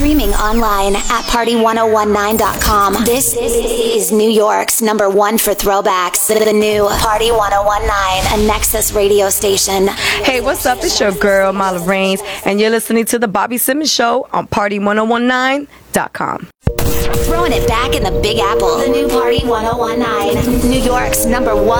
Streaming online at party1019.com. This is New York's #1 for throwbacks. The new Party 1019, a Nexus radio station. Hey, what's up? It's your girl, Mala Rains, and you're listening to The Bobby Simmons Show on party1019.com. Throwing it back in the Big Apple. The new Party 1019, New York's #1